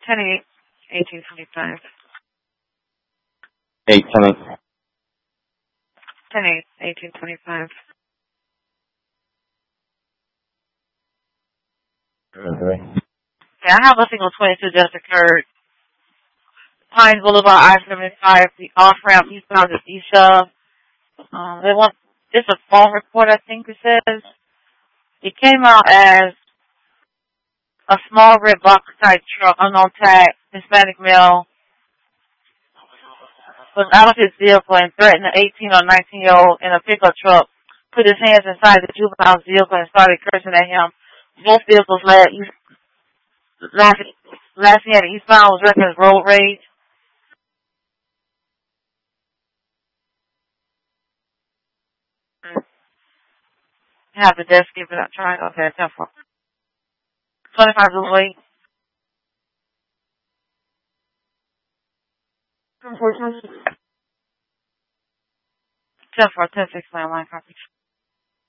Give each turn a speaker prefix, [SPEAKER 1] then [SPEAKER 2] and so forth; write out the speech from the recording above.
[SPEAKER 1] 10-8, 1825.
[SPEAKER 2] 8-10.
[SPEAKER 1] 10-8, 1825. Yeah, I have a single 22 just occurred. Pines Boulevard, I-75, the off-ramp eastbound to East. They want, it's a phone report, I think it says. It came out as a small red box type truck, unknown tag, Hispanic male, was out of his vehicle and threatened an 18 or 19-year-old in a pickup truck, put his hands inside the juvenile's vehicle and started cursing at him. Both vehicles last he had eastbound was record as road rage. Have the desk give it a try. Okay, 10-4. 25 Blue 8. 10-4, 10-6, line copy.